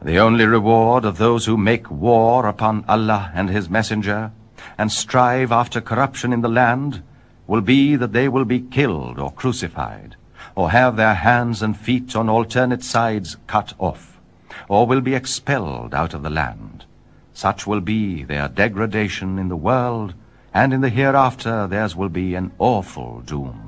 The only reward of those who make war upon Allah and His Messenger, and strive after corruption in the land, will be that they will be killed or crucified, or have their hands and feet on alternate sides cut off, or will be expelled out of the land. Such will be their degradation in the world, and in the hereafter theirs will be an awful doom.